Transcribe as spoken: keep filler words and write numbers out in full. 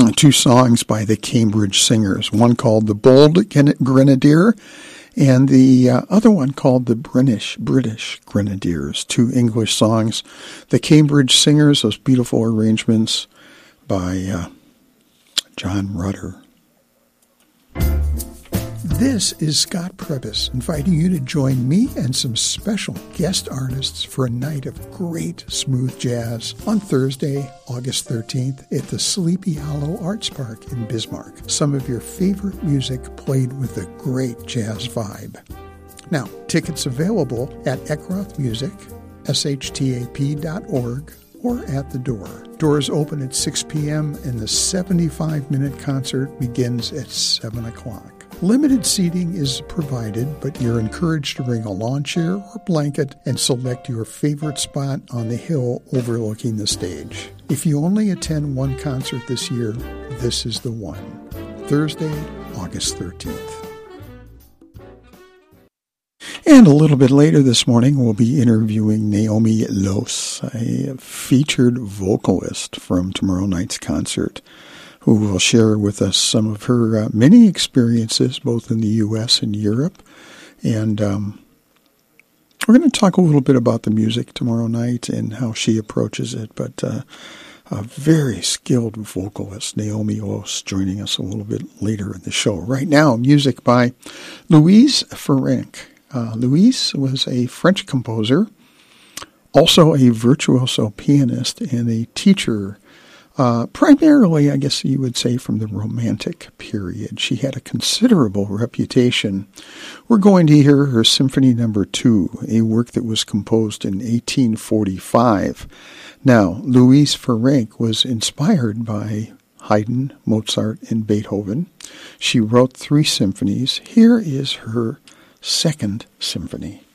two songs by the Cambridge Singers, one called The Bold Grenadier and the uh, other one called The British British Grenadiers, two English songs. The Cambridge Singers, those beautiful arrangements by uh, John Rutter. This is Scott Prebys inviting you to join me and some special guest artists for a night of great smooth jazz on Thursday, August thirteenth at the Sleepy Hollow Arts Park in Bismarck. Some of your favorite music played with a great jazz vibe. Now, tickets available at Eckroth Music, S H T A P dot org, or at the door. Doors open at six p.m. and the seventy-five minute concert begins at seven o'clock. Limited seating is provided, but you're encouraged to bring a lawn chair or blanket and select your favorite spot on the hill overlooking the stage. If you only attend one concert this year, this is the one. Thursday, August thirteenth. And a little bit later this morning, we'll be interviewing Naomi Los, a featured vocalist from tomorrow night's concert, who will share with us some of her uh, many experiences, both in the U S and Europe. And um, we're going to talk a little bit about the music tomorrow night and how she approaches it. But uh, a very skilled vocalist, Naomi Los, joining us a little bit later in the show. Right now, music by Louise Ferenc. Uh, Louise was a French composer, also a virtuoso pianist and a teacher. Uh, primarily, I guess you would say, from the Romantic period. She had a considerable reputation. We're going to hear her Symphony Number Two, a work that was composed in eighteen forty-five. Now, Louise Ferenc was inspired by Haydn, Mozart, and Beethoven. She wrote three symphonies. Here is her second symphony.